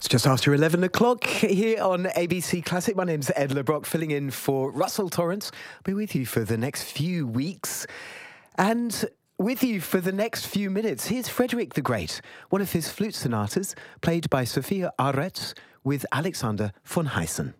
Just after 11 o'clock here on ABC Classic. My name's Ed LeBrock, filling in for Russell Torrance. I'll be with you for the next few weeks. And with you for the next few minutes, here's Frederick the Great, one of his flute sonatas, played by Sophia Aretz with Alexander von Heysen.